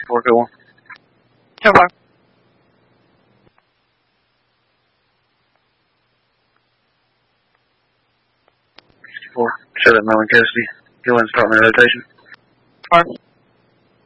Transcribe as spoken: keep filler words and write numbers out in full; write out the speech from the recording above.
four two one. ten five. sixty-four. Set up now in custody. Go in and start my rotation. Fire.